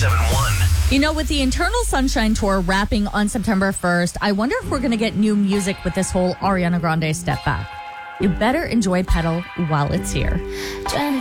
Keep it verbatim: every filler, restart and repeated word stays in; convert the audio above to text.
seven one. You know, with the Internal Sunshine Tour wrapping on September first, I wonder if we're going to get new music with this whole Ariana Grande step back. You better enjoy Pedal while it's here.